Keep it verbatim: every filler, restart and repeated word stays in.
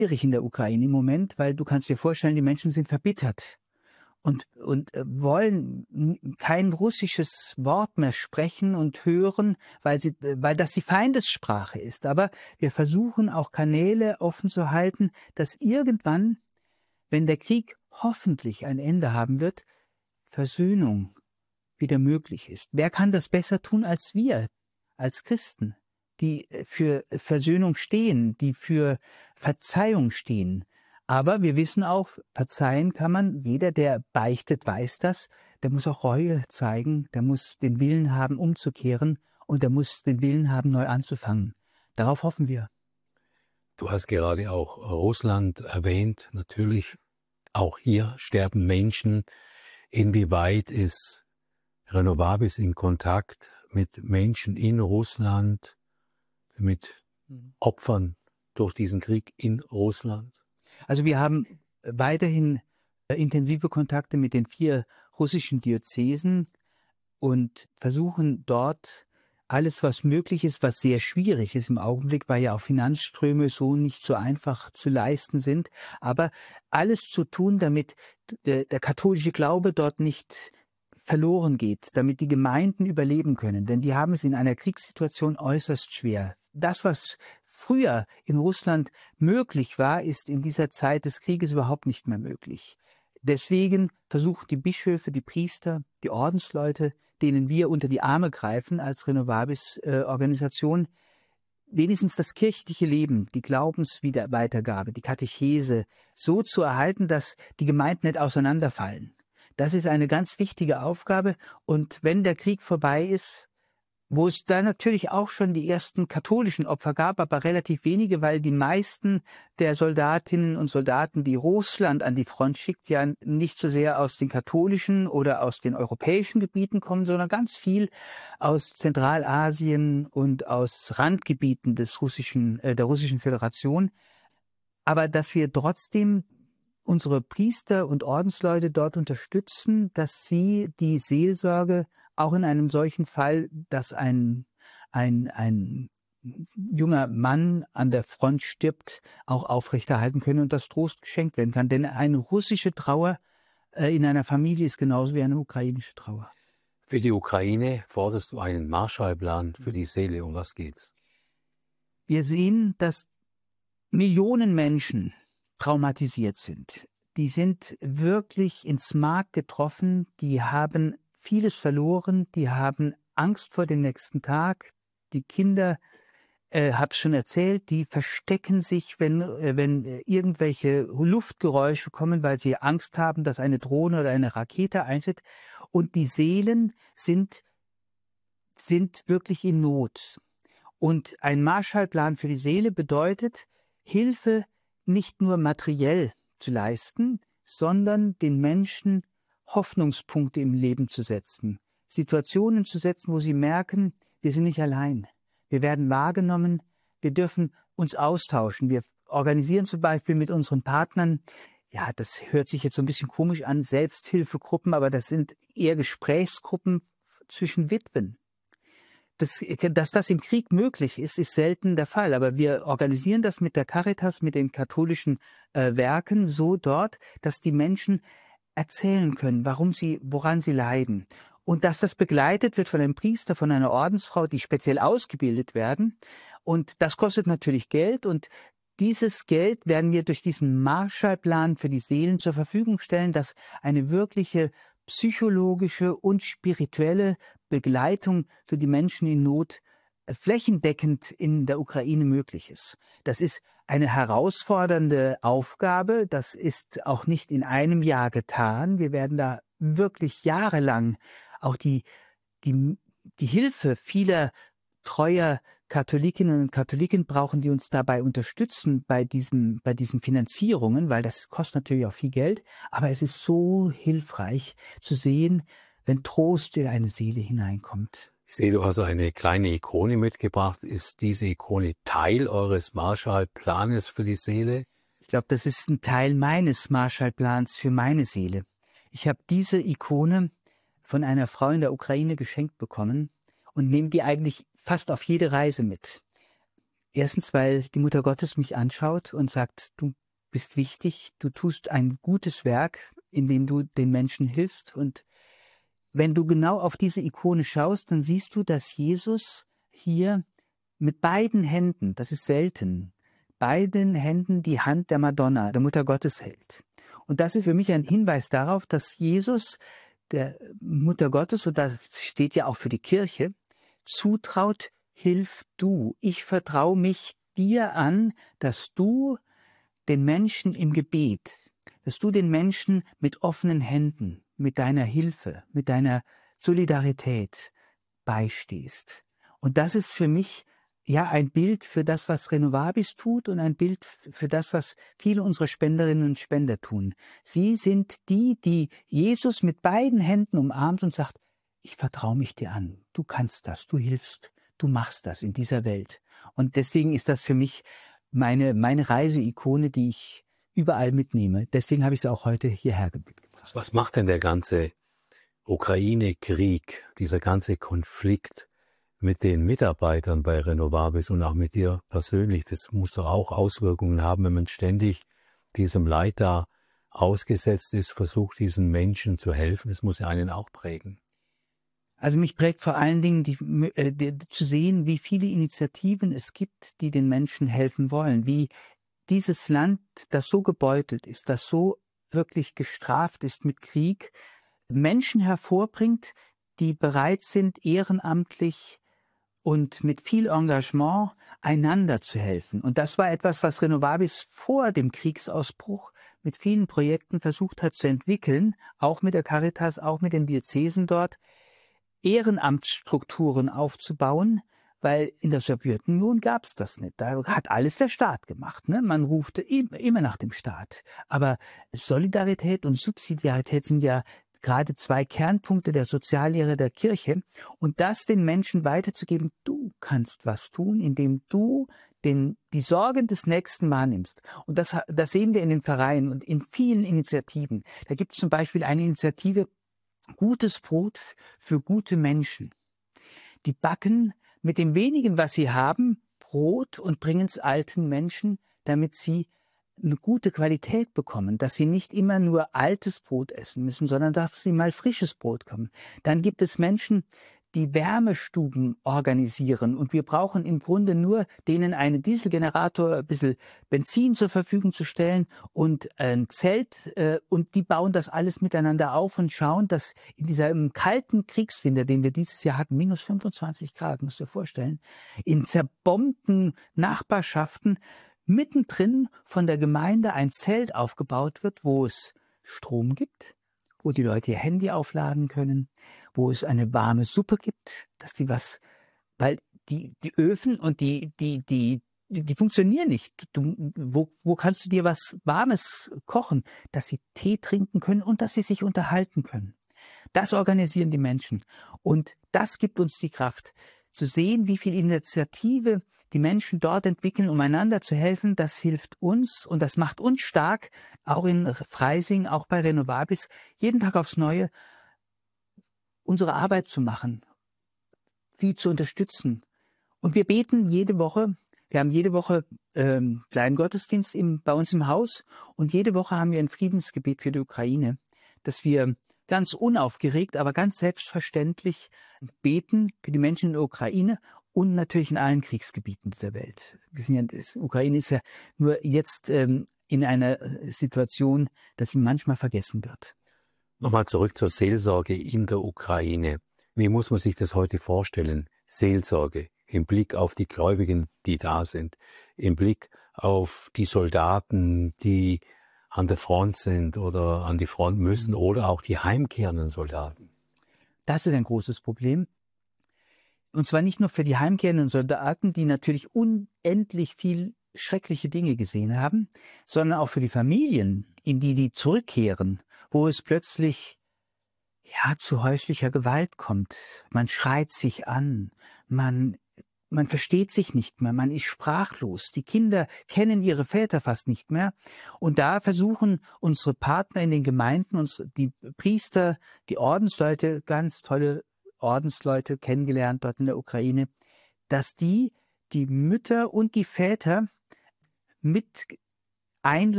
schwierig in der Ukraine im Moment, weil du kannst dir vorstellen, die Menschen sind verbittert und und, äh, wollen n kein russisches Wort mehr sprechen und hören, weil sie äh, weil das die Feindessprache ist. Aber wir versuchen auch Kanäle offen zu halten, dass irgendwann, wenn der Krieg hoffentlich ein Ende haben wird, Versöhnung wieder möglich ist. Wer kann das besser tun als wir, als Christen, die äh, für Versöhnung stehen, die für Verzeihung stehen. Aber wir wissen auch, verzeihen kann man, jeder, der beichtet, weiß das, der muss auch Reue zeigen, der muss den Willen haben, umzukehren und der muss den Willen haben, neu anzufangen. Darauf hoffen wir. Du hast gerade auch Russland erwähnt. Natürlich, auch hier sterben Menschen. Inwieweit ist Renovabis in Kontakt mit Menschen in Russland, mit Mhm. Opfern durch diesen Krieg in Russland? Also wir haben weiterhin äh, intensive Kontakte mit den vier russischen Diözesen und versuchen dort alles, was möglich ist, was sehr schwierig ist im Augenblick, weil ja auch Finanzströme so nicht so einfach zu leisten sind, aber alles zu tun, damit d der katholische Glaube dort nicht verloren geht, damit die Gemeinden überleben können, denn die haben es in einer Kriegssituation äußerst schwer. Das, was früher in Russland möglich war, ist in dieser Zeit des Krieges überhaupt nicht mehr möglich. Deswegen versuchen die Bischöfe, die Priester, die Ordensleute, denen wir unter die Arme greifen als Renovabis-Organisation, wenigstens das kirchliche Leben, die Glaubensweitergabe, die Katechese so zu erhalten, dass die Gemeinden nicht auseinanderfallen. Das ist eine ganz wichtige Aufgabe. Und wenn der Krieg vorbei ist, wo es da natürlich auch schon die ersten katholischen Opfer gab, aber relativ wenige, weil die meisten der Soldatinnen und Soldaten, die Russland an die Front schickt, ja nicht so sehr aus den katholischen oder aus den europäischen Gebieten kommen, sondern ganz viel aus Zentralasien und aus Randgebieten des russischen, äh, der Russischen Föderation. Aber dass wir trotzdem unsere Priester und Ordensleute dort unterstützen, dass sie die Seelsorge auch in einem solchen Fall, dass ein ein ein junger Mann an der Front stirbt, auch aufrechterhalten können und das Trost geschenkt werden kann. Denn eine russische Trauer, äh, in einer Familie ist genauso wie eine ukrainische Trauer. Für die Ukraine forderst du einen Marshallplan für die Seele. Um was geht's? Wir sehen, dass Millionen Menschen traumatisiert sind. Die sind wirklich ins Mark getroffen, die haben vieles verloren, die haben Angst vor dem nächsten Tag. Die Kinder, äh, habe schon erzählt, die verstecken sich, wenn, äh, wenn äh, irgendwelche Luftgeräusche kommen, weil sie Angst haben, dass eine Drohne oder eine Rakete eintritt. Und die Seelen sind, sind wirklich in Not. Und ein Marshallplan für die Seele bedeutet, Hilfe nicht nur materiell zu leisten, sondern den Menschen Hoffnungspunkte im Leben zu setzen, Situationen zu setzen, wo sie merken, wir sind nicht allein, wir werden wahrgenommen, wir dürfen uns austauschen. Wir organisieren zum Beispiel mit unseren Partnern, ja, das hört sich jetzt so ein bisschen komisch an, Selbsthilfegruppen, aber das sind eher Gesprächsgruppen zwischen Witwen. Das, dass das im Krieg möglich ist, ist selten der Fall. Aber wir organisieren das mit der Caritas, mit den katholischen äh, Werken so dort, dass die Menschen erzählen können, warum sie, woran sie leiden. Und dass das begleitet wird von einem Priester, von einer Ordensfrau, die speziell ausgebildet werden. Und das kostet natürlich Geld. Und dieses Geld werden wir durch diesen Marshallplan für die Seelen zur Verfügung stellen, dass eine wirkliche psychologische und spirituelle Begleitung für die Menschen in Not äh, flächendeckend in der Ukraine möglich ist. Das ist eine herausfordernde Aufgabe. Das ist auch nicht in einem Jahr getan. Wir werden da wirklich jahrelang auch die, die, die Hilfe vieler treuer Katholikinnen und Katholiken brauchen, die uns dabei unterstützen bei diesem, bei diesen Finanzierungen, weil das kostet natürlich auch viel Geld. Aber es ist so hilfreich zu sehen, wenn Trost in eine Seele hineinkommt. Ich sehe, du hast eine kleine Ikone mitgebracht. Ist diese Ikone Teil eures Marshallplanes für die Seele? Ich glaube, das ist ein Teil meines Marshallplans für meine Seele. Ich habe diese Ikone von einer Frau in der Ukraine geschenkt bekommen und nehme die eigentlich fast auf jede Reise mit. Erstens, weil die Mutter Gottes mich anschaut und sagt, du bist wichtig, du tust ein gutes Werk, indem du den Menschen hilfst. Und wenn du genau auf diese Ikone schaust, dann siehst du, dass Jesus hier mit beiden Händen, das ist selten, beiden Händen die Hand der Madonna, der Mutter Gottes hält. Und das ist für mich ein Hinweis darauf, dass Jesus der Mutter Gottes, und das steht ja auch für die Kirche, zutraut, hilf du. Ich vertraue mich dir an, dass du den Menschen im Gebet, dass du den Menschen mit offenen Händen, mit deiner Hilfe, mit deiner Solidarität beistehst. Und das ist für mich ja ein Bild für das, was Renovabis tut und ein Bild für das, was viele unserer Spenderinnen und Spender tun. Sie sind die, die Jesus mit beiden Händen umarmt und sagt, ich vertraue mich dir an, du kannst das, du hilfst, du machst das in dieser Welt. Und deswegen ist das für mich meine, meine Reiseikone, die ich überall mitnehme. Deswegen habe ich sie auch heute hierher mitgebracht. Was macht denn der ganze Ukraine-Krieg, dieser ganze Konflikt mit den Mitarbeitern bei Renovabis und auch mit dir persönlich? Das muss doch auch Auswirkungen haben, wenn man ständig diesem Leid da ausgesetzt ist, versucht diesen Menschen zu helfen. Das muss ja einen auch prägen. Also mich prägt vor allen Dingen die, äh, die, zu sehen, wie viele Initiativen es gibt, die den Menschen helfen wollen, wie dieses Land, das so gebeutelt ist, das so wirklich gestraft ist mit Krieg, Menschen hervorbringt, die bereit sind, ehrenamtlich und mit viel Engagement einander zu helfen. Und das war etwas, was Renovabis vor dem Kriegsausbruch mit vielen Projekten versucht hat zu entwickeln, auch mit der Caritas, auch mit den Diözesen dort, Ehrenamtsstrukturen aufzubauen, weil in der Sowjetunion gab es das nicht. Da hat alles der Staat gemacht. Ne? Man rufte immer nach dem Staat. Aber Solidarität und Subsidiarität sind ja gerade zwei Kernpunkte der Soziallehre der Kirche. Und das den Menschen weiterzugeben, du kannst was tun, indem du den, die Sorgen des Nächsten wahrnimmst. Und das, das sehen wir in den Vereinen und in vielen Initiativen. Da gibt es zum Beispiel eine Initiative, Gutes Brot für gute Menschen. Die backen mit dem wenigen, was sie haben, Brot und bringen es alten Menschen, damit sie eine gute Qualität bekommen, dass sie nicht immer nur altes Brot essen müssen, sondern dass sie mal frisches Brot bekommen. Dann gibt es Menschen, die Wärmestuben organisieren und wir brauchen im Grunde nur denen einen Dieselgenerator, ein bisschen Benzin zur Verfügung zu stellen und ein Zelt äh, und die bauen das alles miteinander auf und schauen, dass in diesem kalten Kriegswinter, den wir dieses Jahr hatten, minus fünfundzwanzig Grad, musst du dir vorstellen, in zerbombten Nachbarschaften mittendrin von der Gemeinde ein Zelt aufgebaut wird, wo es Strom gibt, wo die Leute ihr Handy aufladen können, wo es eine warme Suppe gibt, dass die was, weil die, die Öfen und die, die, die, die, die funktionieren nicht. Du, wo, wo kannst du dir was Warmes kochen, dass sie Tee trinken können und dass sie sich unterhalten können? Das organisieren die Menschen. Und das gibt uns die Kraft, zu sehen, wie viel Initiative die Menschen dort entwickeln, um einander zu helfen. Das hilft uns und das macht uns stark, auch in Freising, auch bei Renovabis, jeden Tag aufs Neue unsere Arbeit zu machen, sie zu unterstützen. Und wir beten jede Woche, wir haben jede Woche ähm, kleinen Gottesdienst im, bei uns im Haus und jede Woche haben wir ein Friedensgebet für die Ukraine, dass wir ganz unaufgeregt, aber ganz selbstverständlich beten für die Menschen in der Ukraine und natürlich in allen Kriegsgebieten dieser Welt. Wir sind ja, die Ukraine ist ja nur jetzt ähm, in einer Situation, dass sie manchmal vergessen wird. Nochmal zurück zur Seelsorge in der Ukraine. Wie muss man sich das heute vorstellen? Seelsorge im Blick auf die Gläubigen, die da sind, im Blick auf die Soldaten, die an der Front sind oder an die Front müssen oder auch die heimkehrenden Soldaten. Das ist ein großes Problem. Und zwar nicht nur für die heimkehrenden Soldaten, die natürlich unendlich viel schreckliche Dinge gesehen haben, sondern auch für die Familien, in die die zurückkehren, wo es plötzlich ja zu häuslicher Gewalt kommt. Man schreit sich an, man man versteht sich nicht mehr, man ist sprachlos. Die Kinder kennen ihre Väter fast nicht mehr. Und da versuchen unsere Partner in den Gemeinden, uns, die Priester, die Ordensleute, ganz tolle Ordensleute kennengelernt dort in der Ukraine, dass die die Mütter und die Väter mit einladen,